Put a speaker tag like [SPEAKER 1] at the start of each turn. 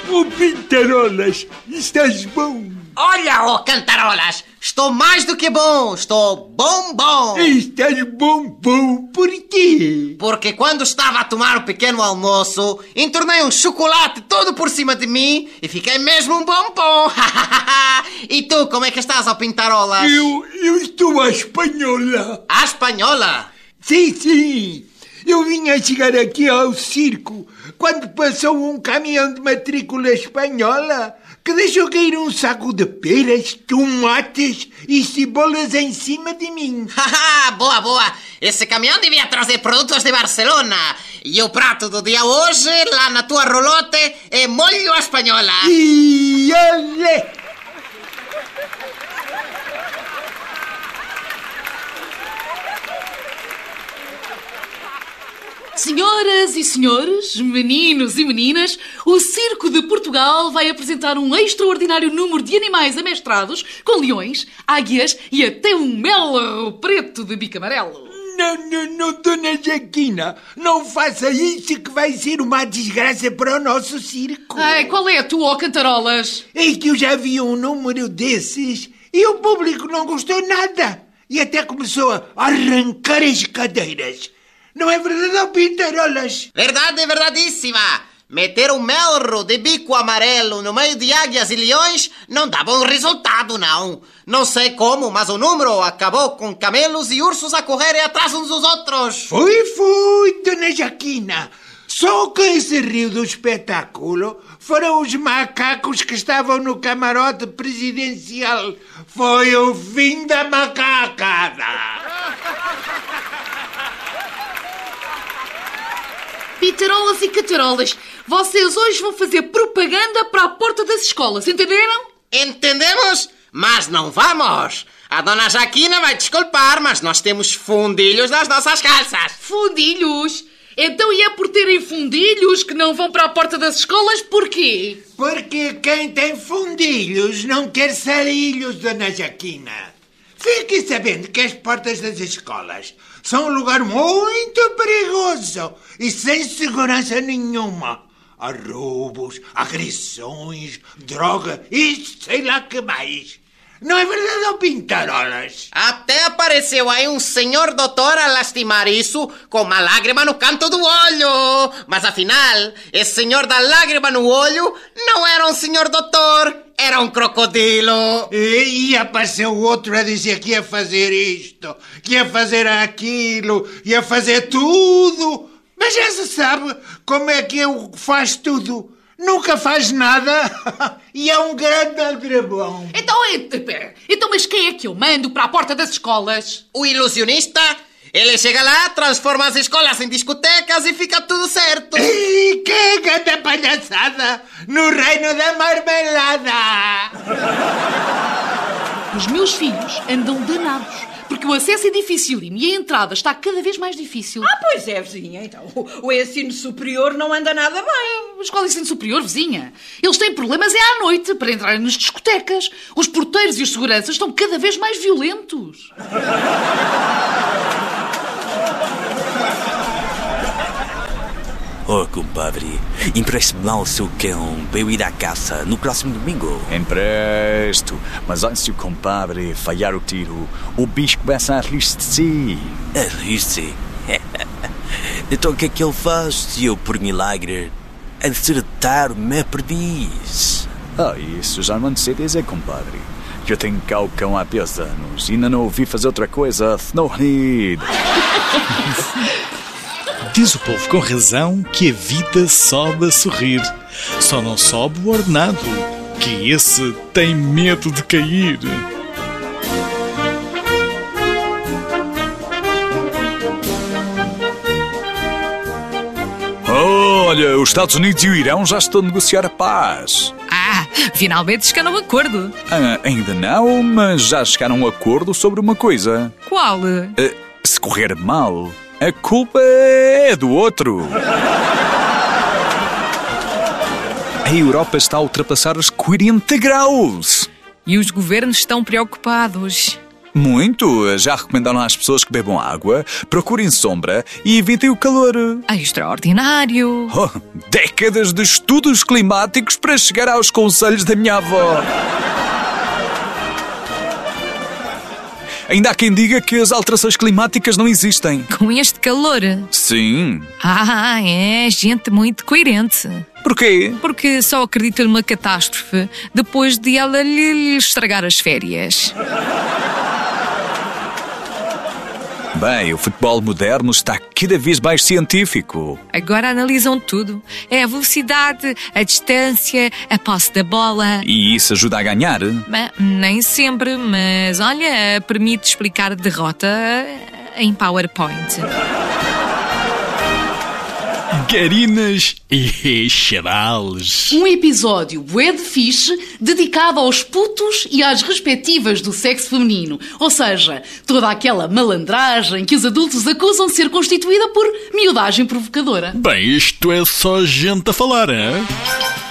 [SPEAKER 1] Oh, Pintarolas, estás bom?
[SPEAKER 2] Olha, oh Cantarolas, estou mais do que bom, estou bom.
[SPEAKER 1] Estás bom, por quê?
[SPEAKER 2] Porque quando estava a tomar o pequeno almoço, entornei um chocolate todo por cima de mim e fiquei mesmo um bombom. E tu, como é que estás, ó Pintarolas?
[SPEAKER 1] Eu estou à espanhola.
[SPEAKER 2] À espanhola?
[SPEAKER 1] Sim. Eu vinha chegar aqui ao circo quando passou um caminhão de matrícula espanhola que deixou cair um saco de peras, tomates e cebolas em cima de mim.
[SPEAKER 2] Boa. Esse caminhão devia trazer produtos de Barcelona. E o prato do dia hoje, lá na tua rolote, é molho à espanhola.
[SPEAKER 1] E olé!
[SPEAKER 3] Senhoras e senhores, meninos e meninas, o Circo de Portugal vai apresentar um extraordinário número de animais amestrados com leões, águias e até um melro preto de bico amarelo.
[SPEAKER 1] Não, Dona Jaquina, não faça isso que vai ser uma desgraça para o nosso circo.
[SPEAKER 3] Ai, qual é a tua, Cantarolas?
[SPEAKER 1] É que eu já vi um número desses e o público não gostou nada e até começou a arrancar as cadeiras. Não é verdade, Pintarolas?
[SPEAKER 2] Verdade, verdadíssima. Meter um melro de bico amarelo no meio de águias e leões não dá bom resultado, não. Não sei como, mas o número acabou com camelos e ursos a correrem atrás uns dos outros.
[SPEAKER 1] Foi, Dona Jaquina. Só quem se riu do espetáculo foram os macacos que estavam no camarote presidencial. Foi o fim da macacada.
[SPEAKER 3] Pintarolas e Cantarolas, vocês hoje vão fazer propaganda para a porta das escolas, entenderam?
[SPEAKER 2] Entendemos? Mas não vamos. A Dona Jaquina vai desculpar, mas nós temos fundilhos nas nossas calças.
[SPEAKER 3] Fundilhos? Então e é por terem fundilhos que não vão para a porta das escolas? Porquê?
[SPEAKER 1] Porque quem tem fundilhos não quer sarilhos, Dona Jaquina. Fique sabendo que as portas das escolas são um lugar muito perigoso e sem segurança nenhuma. Há roubos, agressões, droga e sei lá que mais. Não é verdade, Pintarolas?
[SPEAKER 2] Até apareceu aí um senhor doutor a lastimar isso com uma lágrima no canto do olho. Mas afinal, esse senhor da lágrima no olho não era um senhor doutor, era um crocodilo.
[SPEAKER 1] E apareceu outro a dizer que ia fazer isto, que ia fazer aquilo, ia fazer tudo. Mas já se sabe como é que eu faço tudo. Nunca faz nada e é um grande aldrabão.
[SPEAKER 3] Então, mas quem é que eu mando para a porta das escolas?
[SPEAKER 2] O ilusionista, ele chega lá, transforma as escolas em discotecas e fica tudo certo.
[SPEAKER 1] E que grande palhaçada no reino da marmelada.
[SPEAKER 3] Os meus filhos andam danados, porque o acesso é dificílimo e a entrada está cada vez mais difícil.
[SPEAKER 4] Pois é, vizinha. Então, o ensino superior não anda nada bem.
[SPEAKER 3] A escola de ensino superior, vizinha. Eles têm problemas à noite para entrarem nas discotecas. Os porteiros e os seguranças estão cada vez mais violentos.
[SPEAKER 5] Oh, compadre, empreste-me lá o seu cão para eu ir à caça no próximo domingo.
[SPEAKER 6] Empresto, mas antes do compadre falhar o tiro, o bicho começa a rir-se de si.
[SPEAKER 5] A rir-se? Então o que é que ele faz se eu, por milagre, acertar o meu perdiz?
[SPEAKER 6] Isso já não sei dizer, compadre. Eu tenho cá o cão há 10 anos e ainda não ouvi fazer outra coisa senão rir.
[SPEAKER 7] Diz o povo com razão que a vida sobe a sorrir. Só não sobe o ordenado, que esse tem medo de cair.
[SPEAKER 6] Olha, os Estados Unidos e o Irão já estão a negociar a paz.
[SPEAKER 8] Finalmente chegaram a um acordo.
[SPEAKER 6] Ainda não, mas já chegaram a um acordo sobre uma coisa.
[SPEAKER 8] Qual?
[SPEAKER 6] Se correr mal, a culpa é do outro. A Europa está a ultrapassar os 40 graus.
[SPEAKER 8] E os governos estão preocupados.
[SPEAKER 6] Muito. Já recomendaram às pessoas que bebam água, procurem sombra e evitem o calor.
[SPEAKER 8] Extraordinário.
[SPEAKER 6] Oh, décadas de estudos climáticos para chegar aos conselhos da minha avó. Ainda há quem diga que as alterações climáticas não existem.
[SPEAKER 8] Com este calor.
[SPEAKER 6] Sim.
[SPEAKER 8] É gente muito coerente.
[SPEAKER 6] Porquê?
[SPEAKER 8] Porque só acredita numa catástrofe depois de ela lhe estragar as férias.
[SPEAKER 6] Bem, o futebol moderno está cada vez mais científico.
[SPEAKER 8] Agora analisam tudo. É a velocidade, a distância, a posse da bola.
[SPEAKER 6] E isso ajuda a ganhar?
[SPEAKER 8] Nem sempre, mas olha, permite explicar a derrota em PowerPoint.
[SPEAKER 7] Garinas e xarales.
[SPEAKER 3] Um episódio bué de fixe dedicado aos putos e às respectivas do sexo feminino. Ou seja, toda aquela malandragem que os adultos acusam de ser constituída por miudagem provocadora.
[SPEAKER 7] Bem, isto é só gente a falar, hein?